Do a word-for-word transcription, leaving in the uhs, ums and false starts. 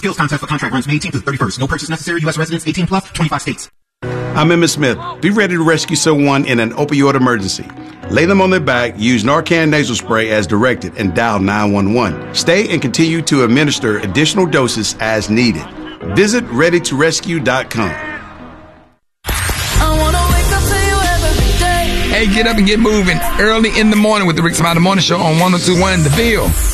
Skills contest for contract runs May eighteenth to the thirty-first. No purchase necessary. U S residents eighteen plus, twenty-five states. I'm Emmitt Smith. Be ready to rescue someone in an opioid emergency. Lay them on their back, use Narcan nasal spray as directed, and dial nine one one. Stay and continue to administer additional doses as needed. Visit ready to rescue dot com. Hey, get up and get moving early in the morning with the Rick Smiley Morning Show on one oh two point one The Ville.